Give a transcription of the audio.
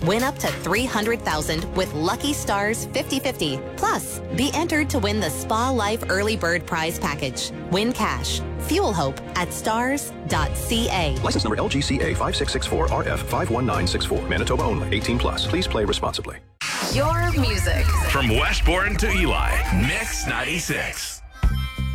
Win up to $300,000 with Lucky Stars 50/50. Plus, be entered to win the Spa Life Early Bird Prize Package. Win cash. Fuel hope at stars.ca. License number LGCA 5664RF51964. Manitoba only. 18 plus. Please play responsibly. Your music. From Westbourne to Eli, Mix 96.